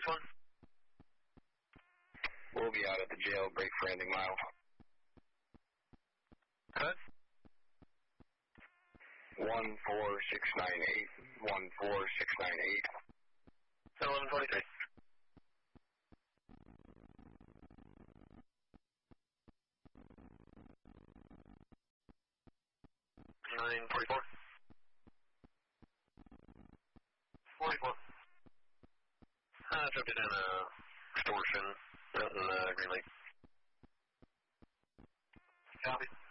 1. We'll be out at the jail, break for ending mile. Cut. 14698, 14698. 1123. 944. 44. Dropped it in extortion out in Green Lake. Copy.